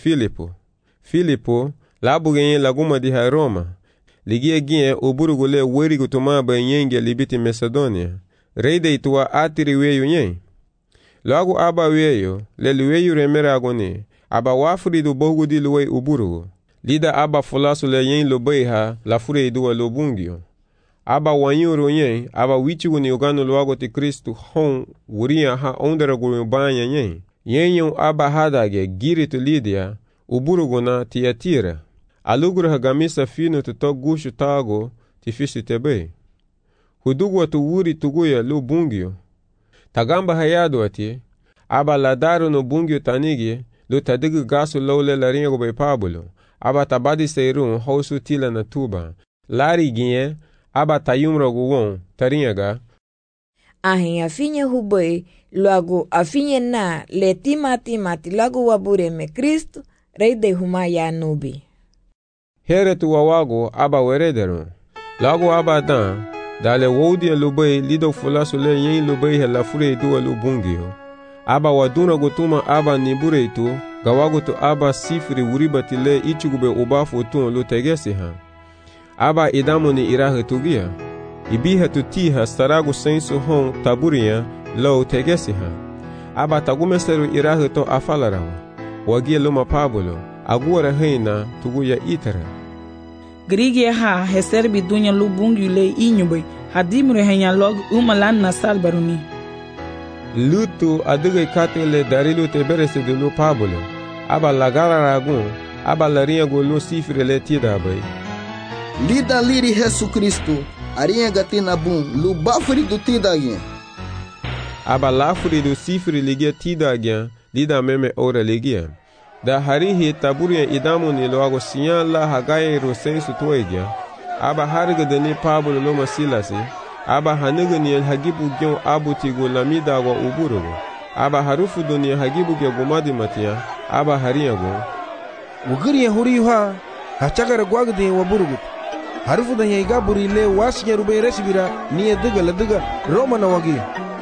Filipo labugenye laguma di ha Roma. Ligia gie uburugule werigu tumaba yengia libiti Macedonia. Reide ituwa atiri weyu nye. Lagu aba weyu, leli weyu remera agoni. Aba wafuri du bogu di luwe uburugu. Lida aba fulasu le yen lubeiha la fure iduwa lubungio. Aba wanyuru nye, aba wichigu ni uganu luago ti Kristu hon wuria ha onderagu mbanya nye. Yenyu aba hadage giritu Lidia, uburugu na Tiatira. Aluguru hagamisa finu tuto gushu tago tifisi tebe. Hudugwa tuwuri tuguya lu bungio. Tagamba hayadu ati, aba ladaru no bungio tanigi, lu tadigu gasu lole laringo be Pablo. Aba tabadi seirun hausu tila na tuba. Lari ginye, aba tayumrogu won, tarinyaga. Ahin afinye huboi, luagu afinye na le timati lagu wabure me Kristu, reide huma ya nubi. Here tu wawago aba werederu. Lagu aba dan, dale wodi lubei lido fulasu le yen lubei la fure duwa lubungio. Aba waduna gutuma aba nibure itu, gawagu tu aba sifri uribati le ichugube ubafu tun lu tegesi ha. Aba idamu ni irahe tugia. Ibiha tu tiha staragu sensu hon taburia lo tegesi ha. Aba tagumeseru irahe to afalarawa. Wagia luma Pablo, aguara heina tuguya itara. Grigia ha heserbi dunya lubungi le inyube hadimre henya log umalan na salbaruni. Lutu aduge kate le darilu te berese de lu Pablo. Aba lagara ragun, aba larinha golu sifre le tida bay. Lida liri Jesu Kristu, arinha gatina bum, lu bafuri du tida agyen. Aba lafuri du sifre ligia tida agyen, lida meme ora ligia. Da harihi taburia idamu ni loago sinyan la hagaye rosensu toegya. Aba hariga deni Pablo loma silasi. Aba haniga ni hagibu gyon abu tigo lamida wa uburugo. Aba harufu doni hagibu gya gomadi matia. Aba hariyago. Ugiri ya huri yuha. Hachagara gwagde wa burugut. Harufu dani ya igaburi le wasi ya rube resibira ni ya diga la diga Roma na wagi.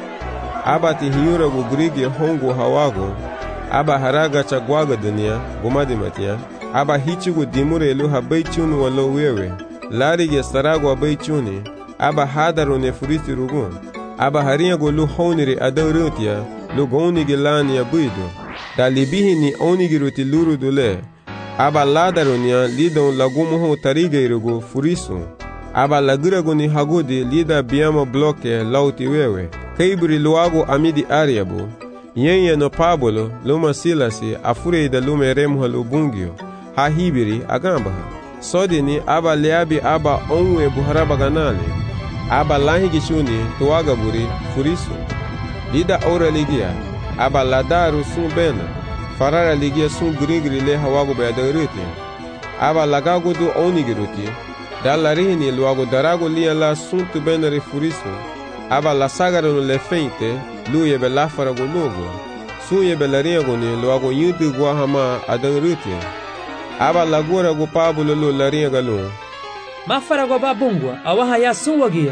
Aba ti hiyura go grigi hongo hawago. Aba haraga chagwaga dunia gomadi matia. Aba hichigu dimure lu habaichunu wa lo wewe. Larige sarago habaichuni. Aba hadaru ne furisi rugun. Aba hariyago lu honiri adaurutia. Lu gonigi lani ya buidu. Da libihi ni onigi ruti luru dule. Aba ladarunia lidon lagumuho tarigeirugu furisu. Aba lagiragu ni hagudi lida biyama bloke lauti wewe. Kaiburi luago amidi ariabu. Yenye no Pablo luma silasi afure da lume remha lubungio. Ha hibiri agamba. Sodi ni aba leabi aba onwe buharaba ganali. Aba lahigi shuni tuwaga buri furisu. Lida ora ligia. Aba ladaru sun bena. Farara ligia sun grigri le hawago beadaruti. Aba lagago du onigiruti. Dalarihini luago darago lia la sun tu benari furisu. Aba la sagara no le feinte. Lu yebe lafara go logo. Sun yebe laria go ni luago yudu guahama adanruti. Aba lagura go Pablo lu laria galo. Mafara go babungwa awaha ya sun wagia.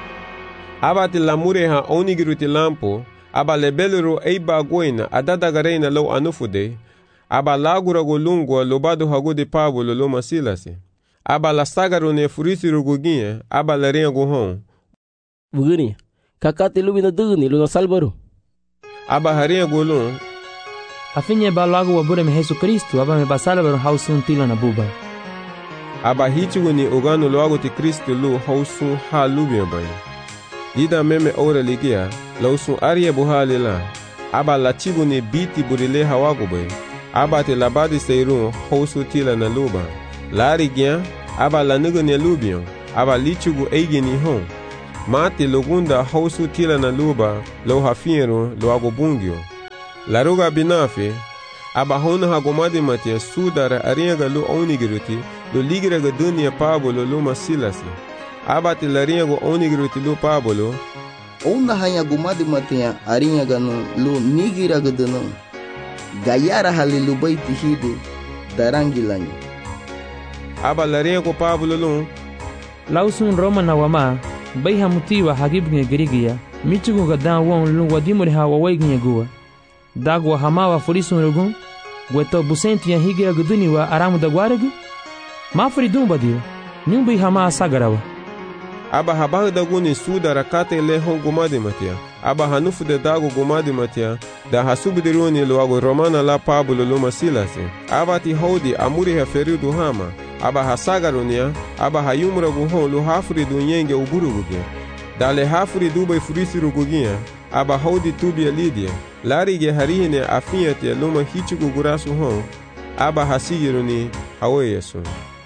Aba ti lamure ha onigiruti lampo. Aba lebeluru eiba goina adadagarena lo anufude. Aba lagura go lungwa lobado hago de Pablo lo masilasi. Aba la sagaru ne furisiru go ginye. Aba laria go hon. Bugini. Kakati lubina dugni luna salbaru. Aba haria golun. Afinye balago wabure me Jesu Kristu aba me basalbaru hausun tila na buba. aba hichugu ni uganu loago ti Kristo lu hausun ha lubien bayan. Dida meme ora ligia, lausun arie buhali la, aba lachigu ni biti burile hawago bayan. Aba te labadi seirun hausu tila na luba. Lari gian, aba lanugu ni lubien, aba lichugu eigi ni hon. Mati lugunda hausu tila na luba, lo hafiru loago bungyo. Laruga binafe, aba hona hagomadi matia sudara ariaga lu onigiruti, lu ligiraga dunia pabolo lu masilasi. Aba te lariago onigiruti lu pabolo. Ona hanya gomadi matia ariaga no lu nigiraga dunu. Gayara halilu baiti hide darangilanyi. Aba lariago pabolo lu. Lausun Roma na wama, bai hamutiwa hagibnye girigia, michugu gadan won lu wadimuri hawa waignye guwa. Dagwa hamawa furisun rugun, gweto busenti ya higira guduni wa aramu da gwaregu? Mafuri dumba dio, nyumbi hama sagarawa. Aba habahu daguni sudara kate lehon gumadi matia, aba hanufu de dago gumadi matia, da hasubidiruni luago romana la pabulo luma silasi. Aba ti hodi amuri haferidu hama, aba hasagarunia, aba hayumra guhon lu hafuri dunyenge uburuguge. Dale hafuri dubai furisi rugugia, aba hodi tubia lidia. Larige harihine afiate luma hichugu gurasu hon, aba hasigiruni haweyesu.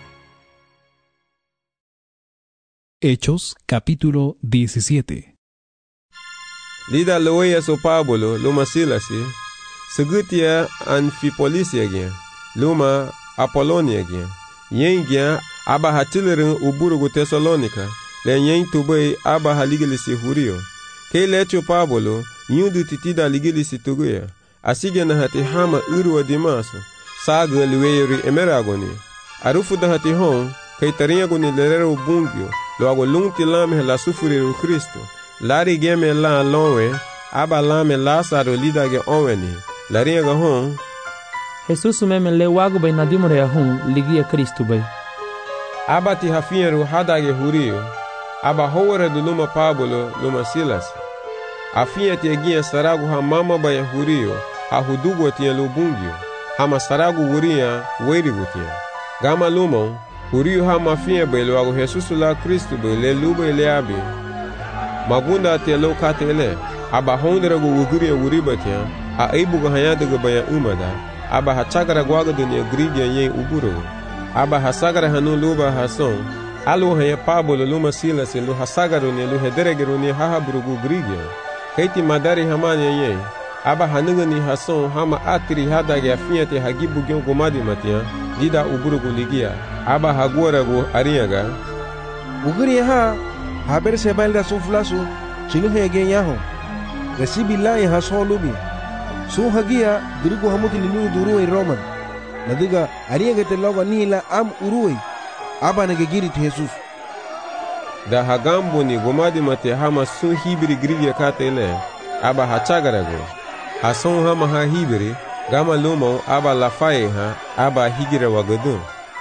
Hechos capítulo 17. Lida loweyesu Pablo luma silasi, segutia Anfipolisia gen, luma Apolonia gen. Yen gen aba hatilirin uburugu Tesalonika, le yen tubay aba haligilisi hurio. Ke lecho Pablo, yundu titida ligilisi tuguya, asige na hati hama urwa dimaso, saga liweyeri emeragoni. Arufu da hati hon, kay tariagoni lerero bungyo, loago lungti lame la sufuriru Kristo, lari geme la lonwe, aba lame Lazaro lidage onweni, lariaga hon. Jesus meme le wago bay nadimore ya hon, ligia Kristo bay. Aba ti hafieru hadage hurio, aba howere du luma Pablo luma Silas. Afia tegia saragu ha mama baya hurio, ha hudugo tia lubungyo, hama saragu wuria werigu tia. Gama lumon, hurio ha mafia belo ago Jesus la Kristo bele lube le abi. Magunda tia lo katele, aba honderagu wuguria wuriba tia, ha eibuga hayadaga baya umada, aba ha chagara gwaga dunia grigia yen uburo. Aba ha sagara hanu luba hason, alu haya Pablo luma Silas lu hasagaru ne lu hederegeru ne hahaburugu grigia. Kaiti madari hamani ye, aba hanuga ni hason hama atiri hadage afiate hagibu gyon gomadi matia, dida uburugu ligia, aba haguaragu ariaga. Uguri ha, haber sebalda suflasu, chilu hege yaho. Resibi la ya hason lubi. Su hagia dirigu hamuti lilu duruwe Roman. Nadiga ariaga te loga nila am uruwe. Aba nagegiri ti Jesus. Da hagambo ni gomadi mate hama sun hibiri grigia katele, aba hachagarago. Hason hama ha hibiri, gama lumo aba lafaye ha, aba higira wagadun.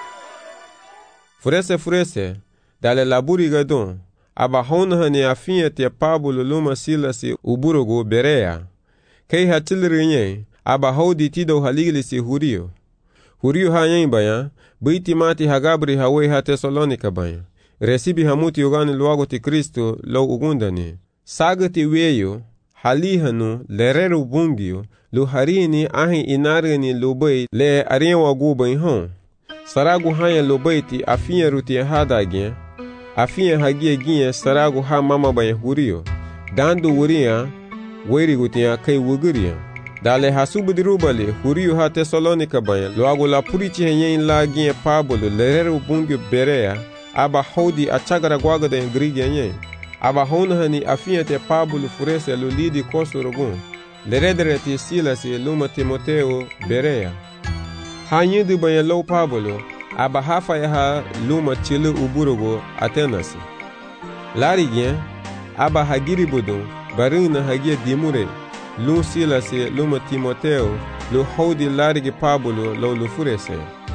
Furese, dale laburi gadun, aba hona ni afinya te Pablo luma Silasi uburugo Berea. Kei hachilirinye, aba hodi tido haligilisi hurio. Hurio ha yen bayan, biti mati hagabri hawe ha Tesalonika bayan. Resibi hamuti ugani luago ti Kristo lo ugundani. Sagati weyo, halihanu, lerero bungyo, lu harini ahi inargani lubay le arienwa gubay hon. Saragu hanya lubay ti afinya ruti hadagien, afinya hagie gien saragu ha mama bayan hurio. Dandu wuria, weri gutia kay wuguria. Dale hasubudirubale, hurio ha Tesalonika bayan, luago la purichi henyen la gien Pablo lerero bungyo Berea, aba hodi a chagara gwaga da ingrigia nye. Aba honahani afiate Pablo furese lu lidi kosurugun. Leredere ti Silas luma Timoteo Berea. Ha nyidu banya lo Pablo, aba hafa ya ha luma chilu uburugo Atenasi. Lari gen, aba hagiri budun, barina hagia dimure. Lu Silas luma Timoteo, lu hodi larigi Pablo lo lu furese.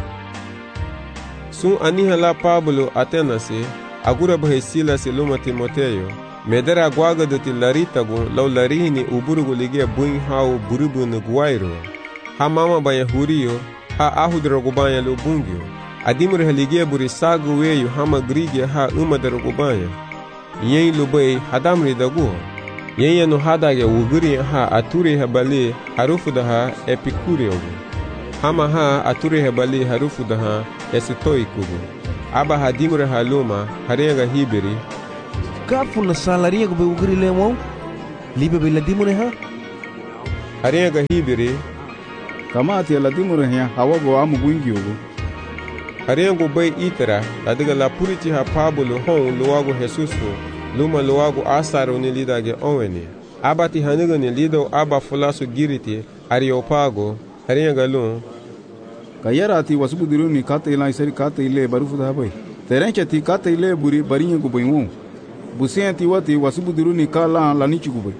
Sun aniha la Pablo Atenasi, agura bahe Silas luma Timoteo, medera gwaga duti laritagu lau larihini uburugu ligia buin hao burubu nuguairu. Ha mama baya hurio, ha ahudrogu baya lu bungyo. adimure haligia buri sagu weyu hama grigia ha umadarugu banya. Yen lubai hadamri daguho. Yen no hadage wuguri ha aturi habali harufu daha epikureogu. Hama ha aturi habali harufu daha esitoi kugu. Aba hadimure haluma harenga hibiri. Kafu na salaria gube wuguri lemo? Libe bila dimure ha? Harenga hibiri. Kama ati aladimure ha hawago amu gwingi ugu. Harengo bai itara ladiga la puriti ha Pablo hon luwago Jesusu luma luwago asaro ni lidage onweni. Abati haniga ni lido aba fulasu giriti Areopago harenga lun. Kayara ati wasubu diru ni kata ila isari kata ile barufu da bai. Terenche ti kata ile buri barinye gubai won. Busen ti wati wasubu diru ni kala lanichi gubai.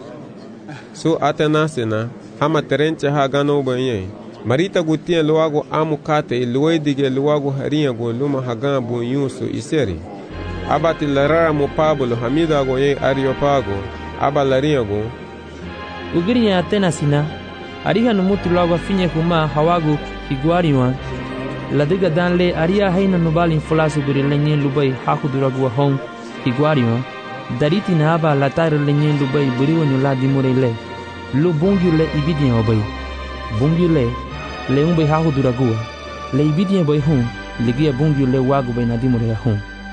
So atenasena hama terenche ha gano banye. Marita gutien luwago amu kate luwedige luwago haringo luma hagan bu yusu iseri. Abati larara mo Pablo hamida go ye Areopago aba laringo. Ugirinya atenasina ariha numutu lawa finye kuma hawagu higuariwan. Ladiga danle aria haina nubali fulasu buri lenye lubai hakuduragu hon higuariwan. Dariti na aba latare lenye lubai buri wanyula dimurele. Lu bungi le ibidien obai. Bungi le umbai hakuduragu. Le ibidien bai hon ligia bungi le wagu bai nadimure hon.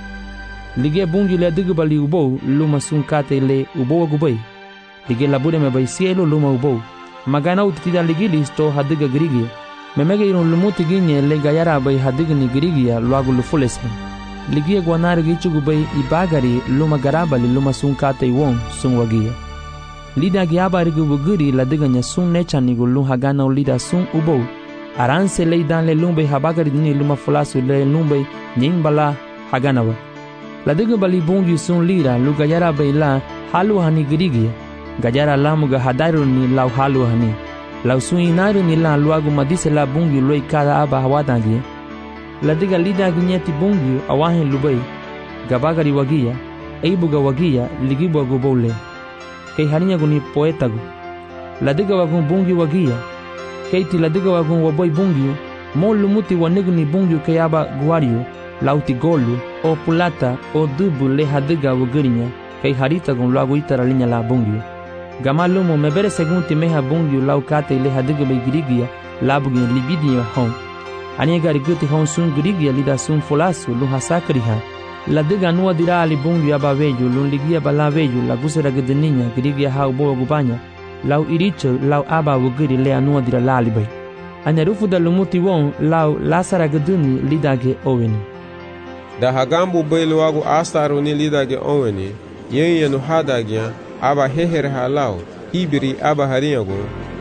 Ligia bungi le digubali ubo luma sunkate le ubo wagubai. Ligia labure me bai cielo luma ubo. Magana utitida ligilis hadiga grigia. Memege iron lumuti ginye le gayara bai hadiga ni grigia luagu lufulese. Ligia guanari gichugu bai ibagari luma garabali luma sunkate iwon sunwagia. Lida giaba rigu buguri ladiga nya sun nechanigu lum hagana lida sun ubo. Aranse le dan le lumbe habagari ni luma fulasu le lumbe nyingbala haganawa. Ladiga bali bungi sun lira lu gayara bai la halu hani grigia. Gajara lamuga hadaru ni lau halu hani. Lau suinaru ni la luagu madise la bungi loi kada aba hawadangi. Ladiga lida ginyeti bungi awahin lubai. Gabagari wagia, eibuga wagia ligibu agubole. Kei harinya guni poetagu. Ladiga wagun bungi wagia. Keiti ladiga wagun waboi bungi. Mo lumuti wanigu ni bungi kei aba guario. Lauti golu, o pulata, o dubu le hadiga wagirinya. Kei harita gun luagu itara linya la bungi. Gamalumo mebere segunti meha bungi lau kate ile hadiga bai girigia labugi libidia hon. Aniga riguti hon sun girigia lida sun folasu lu hasakriha. Ladiga nuwa dira ali bungi aba veju lu ligia bala veju la gusera gidininya girigia hau boa gubanya. Lau iricho lau aba wugiri le anuwa dira lali bai. Anyarufu da lumuti won lau lasara giduni lidage oweni. Da hagambu bai luagu asaru ni lidage oweni. Yenu hadagya aba heher halao hibiri aba haringo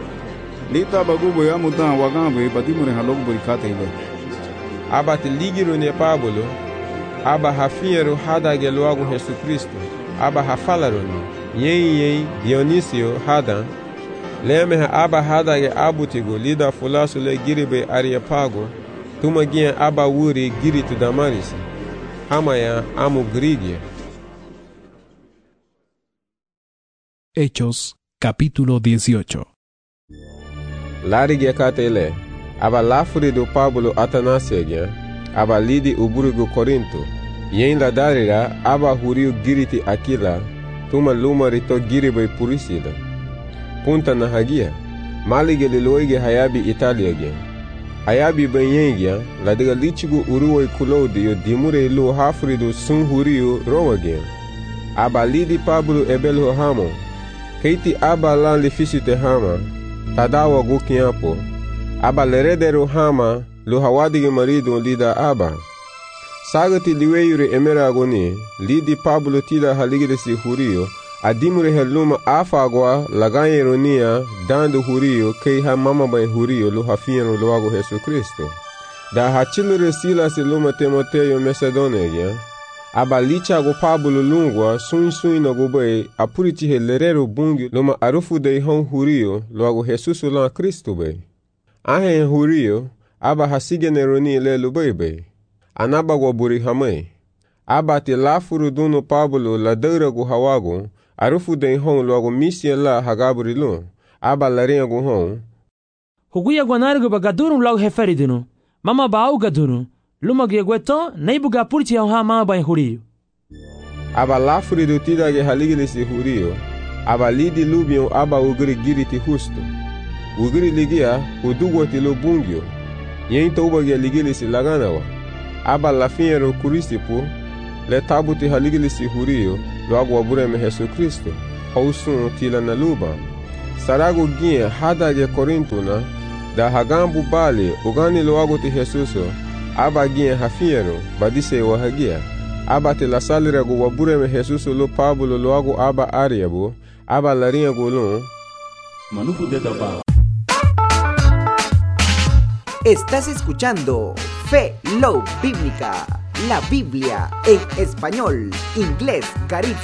lita bagubo ya mudan wagambe badimure halog buri kate ile aba tiligiro ne Pablo aba hafiero hadage luagu Yesu Kristo aba hafalaro ni yen Dionisio hadan leme aba hadage abutigo lida fulasu le giribe Areopago tumagia aba wuri giritu Damaris hamaya amu grigia. Hechos, capítulo 18. Larige katele, aba lafuri do Pablo Atanasiegia, aba lidi uburigo Corinto, yen la darira aba huriu giriti Aquila, tuma luma rito giribe Purisila. Punta na hagia, malige liloige hayabi Italiagia. Hayabi benyengia, la diga lichigu uruoi Claudio dimure ilu hafuri do sun huriu Romagia. Aba lidi Pablo ebelho hamo, keiti aba lan lifisite hama, tadawa gukiapo, aba leredero hama, lu hawadige marido lida aba. Sagati liweyure emeragoni, lidi Pablo tida haligiresi hurio, adimure heluma afagwa lagayeronia, dando hurio, kei ha mama bay hurio lu hafieno luago Jesu Kristo. Da hachilure Silas luma Timoteo Macedonia, aba licha go Pablo lungwa sun na gobe apuriti helerero bungi loma arufu de hon hurio loago Jesus la Kristo be ahe hurio aba hasige neroni le lubebe anaba go buri hame aba te lafuru duno Pablo la dera go hawago arufu de hon loago misia la hagaburi lo aba larea go hon huguya gwanargo bagaduru lau heferidino mama bau gaduru Luma gegueto neibuga purti ha mama bain huriyo. Aba lafuri do tidage haligilisi huriyo. Aba lidi lubion aba ugiri giriti husto. Ugiri ligia udugwati lo bungyo. Yenta ubage ligilisi laganawa. Aba lafiero kuristipu. Le tabuti haligilisi huriyo. Lo agwa bureme Yesu Kristo. Hausun tila na luba. Sarago gie hadage korintuna. Da hagambu bali ugani lo aguti Jesuso. Aba gie hafiero badise wahagia. Aba te la salirego wabureme Jesuso lo Pablo lo agu aba ariabu. Aba larinha golon. Manufu de Daba. Estás escuchando Fe Love Bíblica, la Biblia en español, inglés, Carib